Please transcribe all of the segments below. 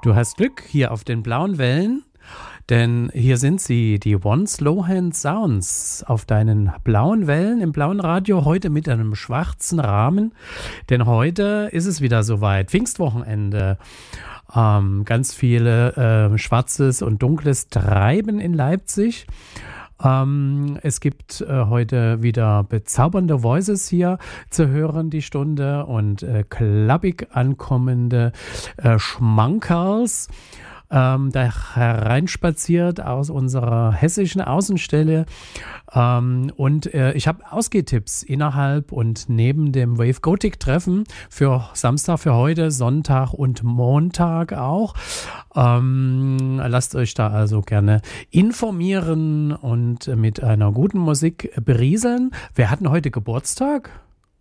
Du hast Glück hier auf den blauen Wellen, denn hier sind sie, die One Slow Hand Sounds auf deinen blauen Wellen im blauen Radio, heute mit einem schwarzen Rahmen, denn heute ist es wieder soweit, Pfingstwochenende. Ganz viele schwarzes und dunkles Treiben in Leipzig. Es gibt heute wieder bezaubernde Voices hier zu hören, die Stunde, und klappig ankommende Schmankerls. Da hereinspaziert aus unserer hessischen Außenstelle. Und ich habe Ausgehtipps innerhalb und neben dem Wave Gothic Treffen für Samstag, für heute, Sonntag und Montag auch. Lasst euch da also gerne informieren und mit einer guten Musik berieseln. Wer hat denn heute Geburtstag?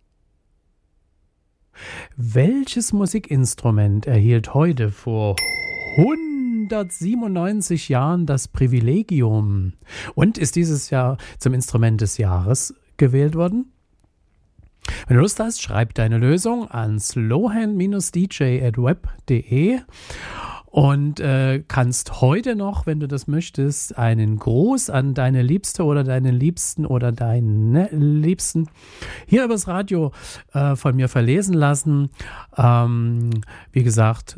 Welches Musikinstrument erhielt heute vor 197 Jahren das Privilegium und ist dieses Jahr zum Instrument des Jahres gewählt worden? Wenn du Lust hast, schreib deine Lösung an slowhand-dj@web.de und kannst heute noch, wenn du das möchtest, einen Gruß an deine Liebste oder deinen Liebsten oder deine Liebsten hier übers Radio von mir verlesen lassen. Wie gesagt,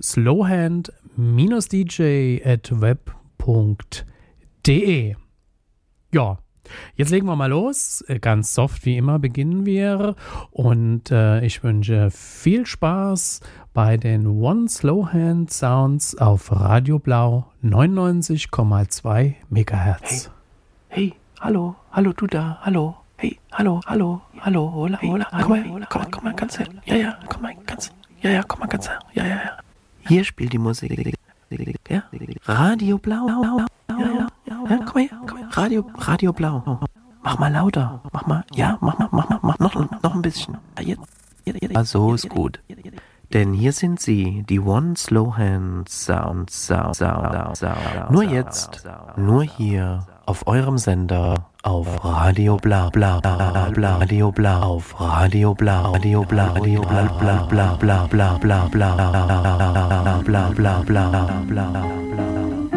slowhand-dj@web.de. Ja. Jetzt legen wir mal los. Ganz soft wie immer beginnen wir. Und ich wünsche viel Spaß bei den One Slow Hand Sounds auf Radio Blau 99,2 Megahertz. Hey, hallo, du da, hallo. Hey, hallo, hola, komm mal ganz her. Ja, komm mal ganz her. Ja. Hier spielt die Musik. Ja, Radio Blau. Ja, komm her. Radio Blau. Mach mal lauter. Mach mal noch ein bisschen. Jetzt. So ist gut. Denn hier sind sie, die One Slow Hand Sounds. Nur jetzt, nur hier, auf eurem Sender, auf Radio Blau, Radio Blau, auf Radio Blau, Radio Blau, Radio Blau, bla bla bla bla bla bla bla bla bla bla bla bla bla bla.